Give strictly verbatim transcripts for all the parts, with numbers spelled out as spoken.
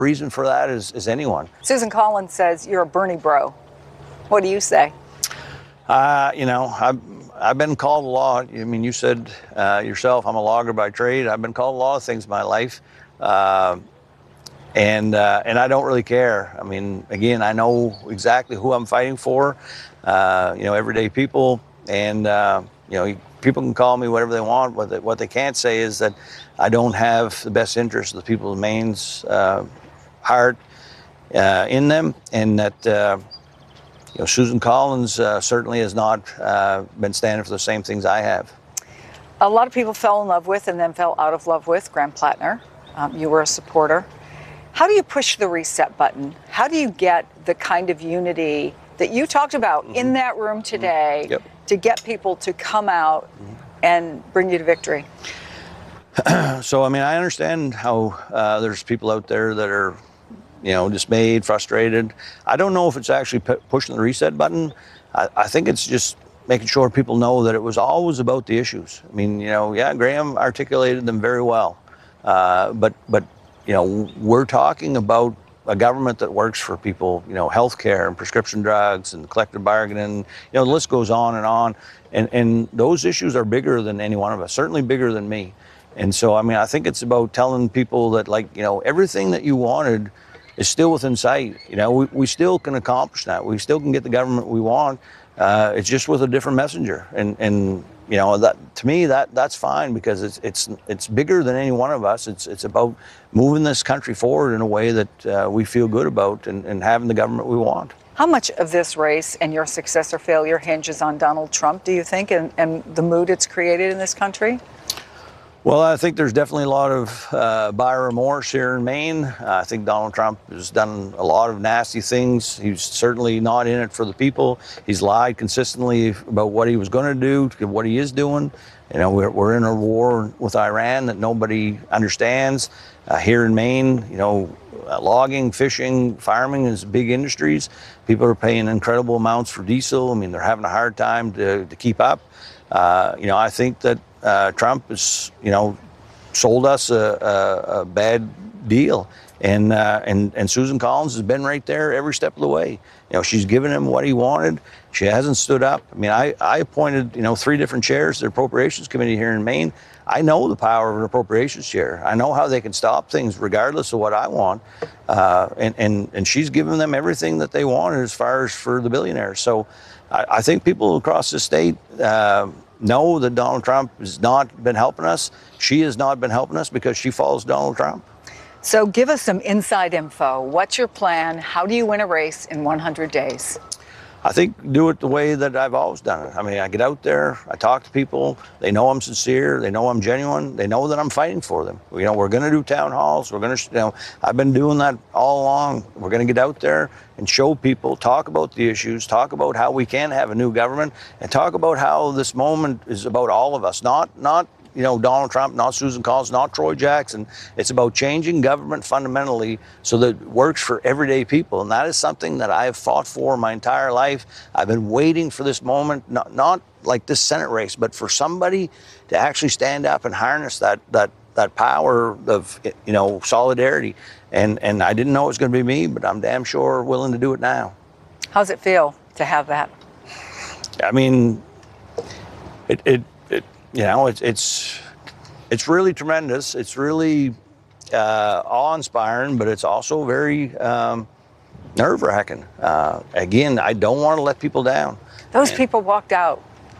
reason for that as, as anyone. Susan Collins says you're a Bernie bro. What do you say? Uh, you know, I've, I've been called a lot. I mean, you said uh, yourself, I'm a logger by trade. I've been called a lot of things in my life. Uh, and uh, and I don't really care. I mean, again, I know exactly who I'm fighting for, uh, you know, everyday people. And, uh, you know, people can call me whatever they want. What they, what they can't say is that I don't have the best interest of the people of Maine's uh, heart uh, in them, and that uh, you know, Susan Collins uh, certainly has not uh, been standing for the same things I have. A lot of people fell in love with and then fell out of love with Graham Plattner. Um, you were a supporter. How do you push the reset button? How do you get the kind of unity that you talked about mm-hmm. in that room today mm-hmm. yep. to get people to come out mm-hmm. and bring you to victory? So, I mean, I understand how uh, there's people out there that are, you know, dismayed, frustrated. I don't know if it's actually p- pushing the reset button. I, I think it's just making sure people know that it was always about the issues. I mean, you know, yeah, Graham articulated them very well. Uh, but, but, you know, we're talking about a government that works for people, you know, healthcare and prescription drugs and collective bargaining, you know, the list goes on and on. And, and those issues are bigger than any one of us, certainly bigger than me. And so, I mean, I think it's about telling people that, like, you know, everything that you wanted is still within sight. You know, we, we still can accomplish that. We still can get the government we want. Uh, it's just with a different messenger. And, and you know, that to me, that that's fine, because it's it's it's bigger than any one of us. It's it's about moving this country forward in a way that uh, we feel good about, and, and having the government we want. How much of this race and your success or failure hinges on Donald Trump, do you think, and, and the mood it's created in this country? Well, I think there's definitely a lot of uh, buyer remorse here in Maine. Uh, I think Donald Trump has done a lot of nasty things. He's certainly not in it for the people. He's lied consistently about what he was going to do, what he is doing. You know, we're, we're in a war with Iran that nobody understands. Uh, here in Maine, you know, uh, logging, fishing, farming is big industries. People are paying incredible amounts for diesel. I mean, they're having a hard time to, to keep up. Uh, you know, I think that Uh, Trump has, you know, sold us a, a, a bad deal, and uh, and and Susan Collins has been right there every step of the way. You know, she's given him what he wanted. She hasn't stood up. I mean, I, I appointed, you know, three different chairs to the Appropriations Committee here in Maine. I know the power of an appropriations chair. I know how they can stop things regardless of what I want, uh, and and and she's given them everything that they wanted as far as for the billionaires. So, I, I think people across the state Uh, know that Donald Trump has not been helping us. She has not been helping us because she follows Donald Trump. So give us some inside info. What's your plan? How do you win a race in one hundred days? I think do it the way that I've always done it. I mean, I get out there, I talk to people, they know I'm sincere, they know I'm genuine, they know that I'm fighting for them. You know, we're going to do town halls, we're going to, you know, I've been doing that all along. We're going to get out there and show people, talk about the issues, talk about how we can have a new government, and talk about how this moment is about all of us, not, not, you know, Donald Trump, not Susan Collins, not Troy Jackson. It's about changing government fundamentally so that it works for everyday people. And that is something that I have fought for my entire life. I've been waiting for this moment, not, not like this Senate race, but for somebody to actually stand up and harness that that that power of, you know, solidarity. And, and I didn't know it was going to be me, but I'm damn sure willing to do it now. How's it feel to have that? I mean, it, it You know, it's it's it's really tremendous. It's really uh, awe-inspiring, but it's also very um, nerve-wracking. Uh, again, I don't want to let people down. Those and, people walked out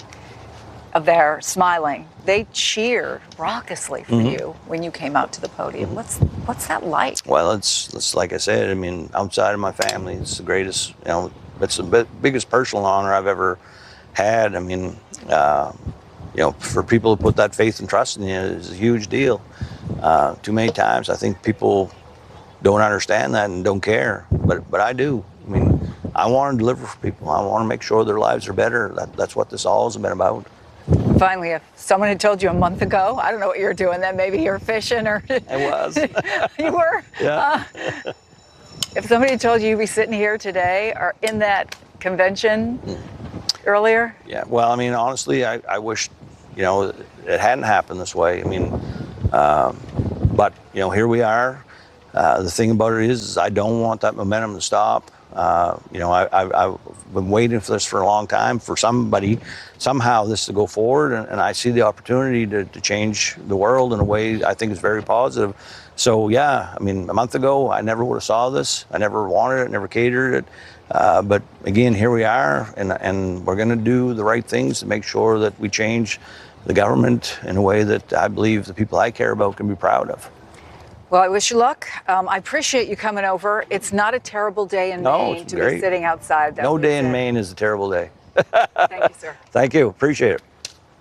of there smiling. They cheered raucously for mm-hmm. you when you came out to the podium. Mm-hmm. What's what's that like? Well, it's it's like I said. I mean, outside of my family, it's the greatest. You know, it's the b- biggest personal honor I've ever had. I mean. Uh, You know, for people to put that faith and trust in you is a huge deal. Uh, too many times, I think people don't understand that and don't care, but but I do. I mean, I want to deliver for people. I want to make sure their lives are better. That, that's what this all has been about. Finally, if someone had told you a month ago, I don't know what you were doing then. Maybe you were fishing or... I was. You were? Yeah. Uh, if somebody told you you'd be sitting here today or in that convention mm. earlier? Yeah, well, I mean, honestly, I, I wish... You know, it hadn't happened this way. I mean, um, but, you know, here we are. Uh, the thing about it is, is I don't want that momentum to stop. Uh, you know, I, I, I've been waiting for this for a long time for somebody, somehow this to go forward, and, and I see the opportunity to, to change the world in a way I think is very positive. So yeah, I mean, a month ago, I never would have saw this. I never wanted it, never catered it. Uh, but again, here we are, and, and we're going to do the right things to make sure that we change the government in a way that I believe the people I care about can be proud of. Well, I wish you luck. Um, I appreciate you coming over. It's not a terrible day in No, Maine it's to great. be sitting outside. That No was day in it. Maine is a terrible day. Thank you, sir. Thank you. Appreciate it.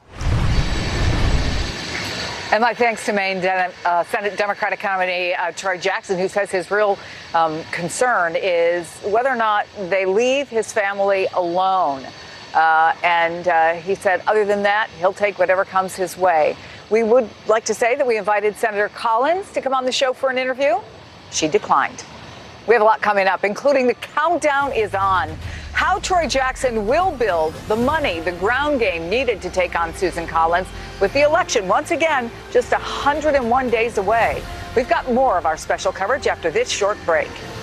And my thanks to Maine De- uh, Senate Democratic nominee uh, Troy Jackson, who says his real um, concern is whether or not they leave his family alone. Uh, and uh, he said, other than that, he'll take whatever comes his way. We would like to say that we invited Senator Collins to come on the show for an interview. She declined. We have a lot coming up, including the countdown is on. How Troy Jackson will build the money, the ground game needed to take on Susan Collins with the election once again just one hundred one days away. We've got more of our special coverage after this short break.